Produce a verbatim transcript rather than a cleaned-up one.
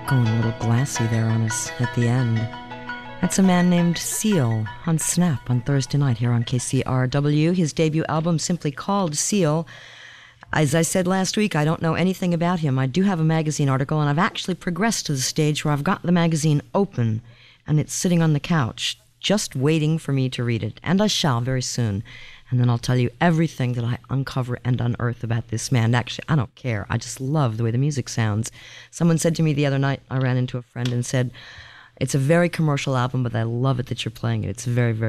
Going a little glassy there on us at the end. That's a man named Seal on Snap on Thursday night here on K C R W. His debut album simply called Seal. As I said last week, I don't know anything about him. I do have a magazine article, and I've actually progressed to the stage where I've got the magazine open, and it's sitting on the couch, just waiting for me to read it. And I shall very soon. And then I'll tell you everything that I uncover and unearth about this man. Actually, I don't care. I just love the way the music sounds. Someone said to me the other night, I ran into a friend and said, it's a very commercial album, but I love it that you're playing it. It's very, very